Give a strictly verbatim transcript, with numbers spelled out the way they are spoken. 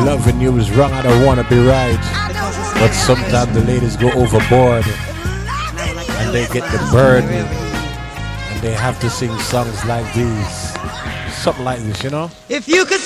loving you is wrong, I don't wanna be right. But sometimes the ladies go overboard and they get the burden and they have to sing songs like these. Something like this, you know? If you could